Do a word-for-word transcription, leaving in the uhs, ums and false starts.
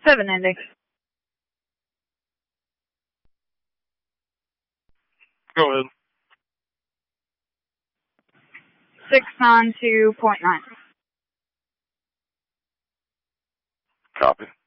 Seven ending. Go ahead. Six nine two point nine. Copy.